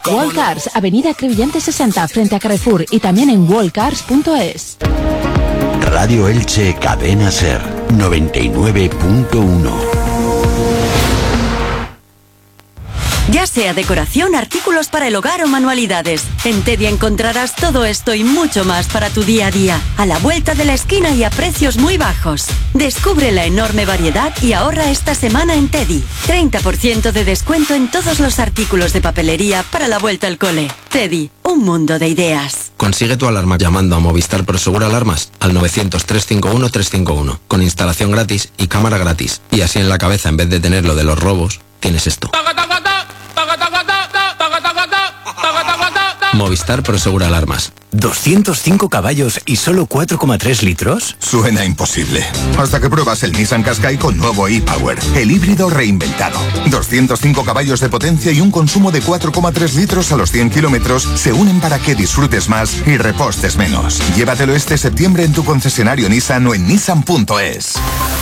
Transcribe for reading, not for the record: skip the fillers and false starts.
Wallcars, Avenida Crevillente 60, frente a Carrefour, y también en wallcars.es. Radio Elche Cadena Ser 99.1. Ya sea decoración, artículos para el hogar o manualidades, en Teddy encontrarás todo esto y mucho más para tu día a día, a la vuelta de la esquina y a precios muy bajos. Descubre la enorme variedad y ahorra esta semana en Teddy. 30% de descuento en todos los artículos de papelería para la vuelta al cole. Teddy, un mundo de ideas. Consigue tu alarma llamando a Movistar Prosegur Alarmas al 900-351-351, con instalación gratis y cámara gratis. Y así en la cabeza, en vez de tener lo de los robos, tienes esto. Movistar Prosegur Alarmas. 205 caballos y solo 4,3 litros. Suena imposible. Hasta que pruebas el Nissan Qashqai con nuevo e-Power, el híbrido reinventado. 205 caballos de potencia y un consumo de 4,3 litros a los 100 kilómetros se unen para que disfrutes más y repostes menos. Llévatelo este septiembre en tu concesionario Nissan o en nissan.es.